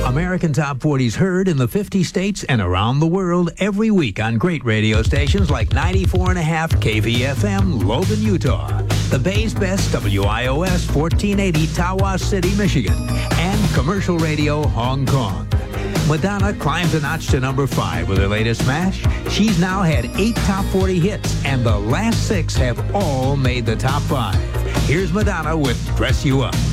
American Top 40s heard in the 50 states and around the world every week on great radio stations like 94.5 KVFM, Logan, Utah. The Bay's Best, WIOS 1480, Tawas City, Michigan. And commercial radio, Hong Kong. Madonna climbs a notch to number 5 with her latest smash. She's now had 8 top 40 hits, and the last 6 have all made the top 5. Here's Madonna with Dress You Up.